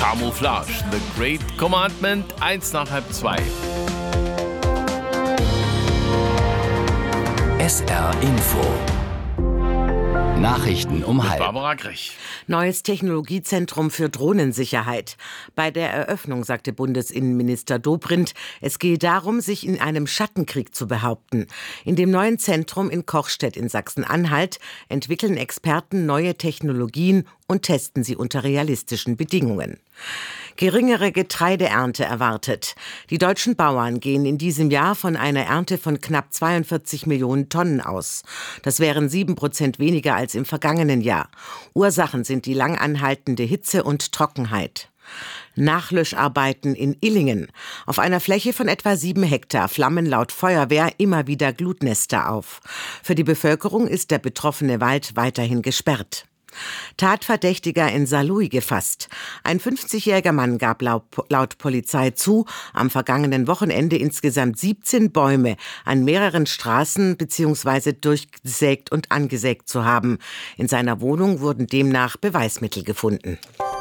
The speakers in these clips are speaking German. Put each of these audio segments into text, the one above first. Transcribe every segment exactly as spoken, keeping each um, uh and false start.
Camouflage, The Great Commandment, eins nach halb zwei. S R Info. Nachrichten um halb. Barbara Grech. Neues Technologiezentrum für Drohnensicherheit. Bei der Eröffnung sagte Bundesinnenminister Dobrindt, es gehe darum, sich in einem Schattenkrieg zu behaupten. In dem neuen Zentrum in Kochstedt in Sachsen-Anhalt entwickeln Experten neue Technologien und testen sie unter realistischen Bedingungen. Geringere Getreideernte erwartet. Die deutschen Bauern gehen in diesem Jahr von einer Ernte von knapp zweiundvierzig Millionen Tonnen aus. Das wären sieben Prozent weniger als im vergangenen Jahr. Ursachen sind die lang anhaltende Hitze und Trockenheit. Nachlöscharbeiten in Illingen. Auf einer Fläche von etwa sieben Hektar flammen laut Feuerwehr immer wieder Glutnester auf. Für die Bevölkerung ist der betroffene Wald weiterhin gesperrt. Tatverdächtiger in Saarlouis gefasst. Ein fünfzigjähriger Mann gab laut, laut Polizei zu, am vergangenen Wochenende insgesamt siebzehn Bäume an mehreren Straßen bzw. durchgesägt und angesägt zu haben. In seiner Wohnung wurden demnach Beweismittel gefunden.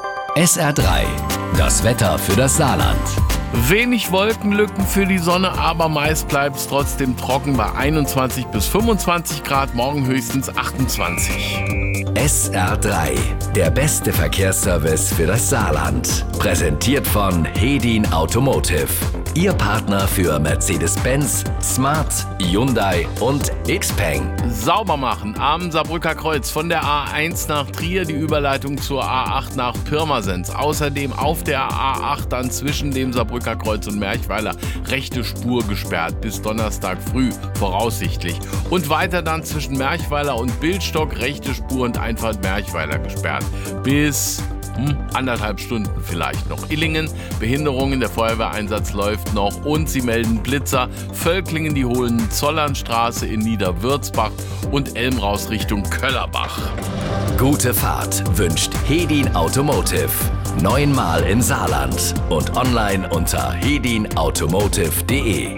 S R drei. Das Wetter für das Saarland. Wenig Wolkenlücken für die Sonne, aber meist bleibt es trotzdem trocken bei einundzwanzig bis fünfundzwanzig Grad, morgen höchstens achtundzwanzig. S R drei, der beste Verkehrsservice für das Saarland. Präsentiert von Hedin Automotive. Ihr Partner für Mercedes-Benz, Smart, Hyundai und Xpeng. Sauber machen am Saarbrücker Kreuz von der A eins nach Trier, die Überleitung zur A acht nach Pirmasens. Außerdem auf der A acht dann zwischen dem Saarbrücker Kreuz und Merchweiler rechte Spur gesperrt bis Donnerstag früh voraussichtlich. Und weiter dann zwischen Merchweiler und Bildstock rechte Spur und Einfahrt Merchweiler gesperrt bis hm, anderthalb Stunden vielleicht noch. Illingen, Behinderungen, der Feuerwehreinsatz läuft noch und sie melden Blitzer. Völklingen, die Hohenzollernstraße in Niederwürzbach und Elmraus Richtung Köllerbach. Gute Fahrt wünscht Hedin Automotive. Neunmal im Saarland und online unter hedin automotive punkt de.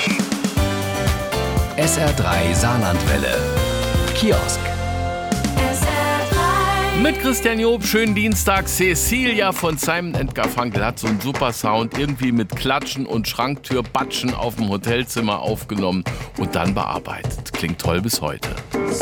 S R drei Saarlandwelle. Kiosk. Mit Christian Job, schönen Dienstag. Cecilia von Simon and Garfunkel hat so einen super Sound, irgendwie mit Klatschen und Schranktür-Batschen auf dem Hotelzimmer aufgenommen und dann bearbeitet. Klingt toll bis heute.